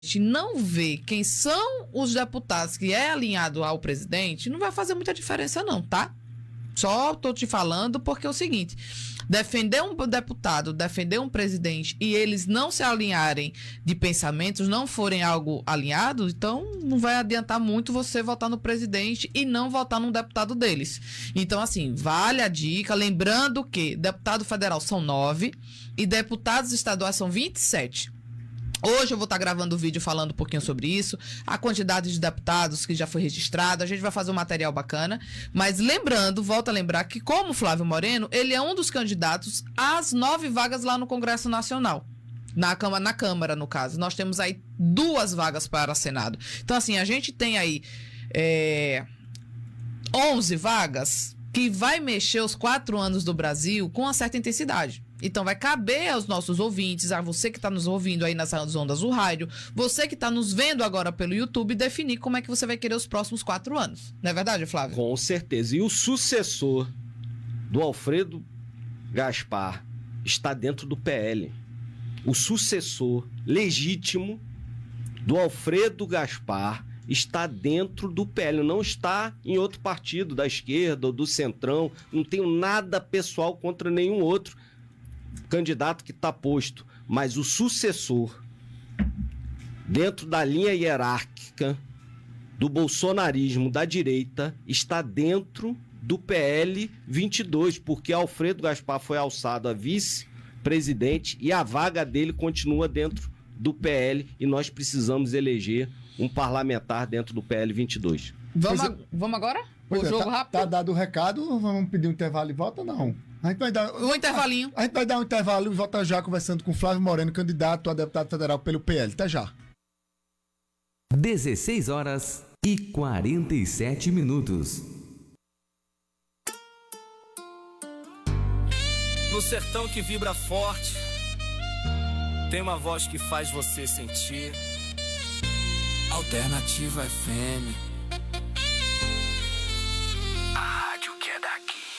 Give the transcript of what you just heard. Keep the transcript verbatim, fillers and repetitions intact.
não vê quem são os deputados que é alinhado ao presidente, não vai fazer muita diferença não, tá? Só tô te falando porque é o seguinte, defender um deputado, defender um presidente e eles não se alinharem de pensamentos, não forem algo alinhado, então não vai adiantar muito você votar no presidente e não votar num deputado deles. Então, assim, vale a dica, lembrando que deputado federal são nove e deputados estaduais são vinte e sete. Hoje eu vou estar gravando o vídeo falando um pouquinho sobre isso, a quantidade de deputados que já foi registrada, a gente vai fazer um material bacana, mas lembrando, volto a lembrar que como Flávio Moreno, ele é um dos candidatos às nove vagas lá no Congresso Nacional. Na Câmara, na Câmara, no caso. Nós temos aí duas vagas para Senado. Então, assim, a gente tem aí é, onze vagas que vai mexer os quatro anos do Brasil com uma certa intensidade. Então vai caber aos nossos ouvintes, a você que está nos ouvindo aí nas ondas do rádio, você que está nos vendo agora pelo YouTube, definir como é que você vai querer os próximos quatro anos. Não é verdade, Flávio? Com certeza. E o sucessor do Alfredo Gaspar está dentro do P L. O sucessor legítimo do Alfredo Gaspar está dentro do P L, não está em outro partido, da esquerda ou do centrão. Não tenho nada pessoal contra nenhum outro candidato que está posto, mas o sucessor dentro da linha hierárquica do bolsonarismo da direita está dentro do P L vinte e dois, porque Alfredo Gaspar foi alçado a vice-presidente e a vaga dele continua dentro do P L e nós precisamos eleger um parlamentar dentro do P L vinte e dois. Vamos, a, vamos agora? O é, jogo tá, rápido? Tá dado o recado, vamos pedir um intervalo e volta, não? A gente vai dar um intervalinho. A, a gente vai dar um intervalo e volta já conversando com Flávio Moreno, candidato a deputado federal pelo P L. Até já. dezesseis horas e quarenta e sete minutos. No sertão que vibra forte, tem uma voz que faz você sentir. Alternativa F M.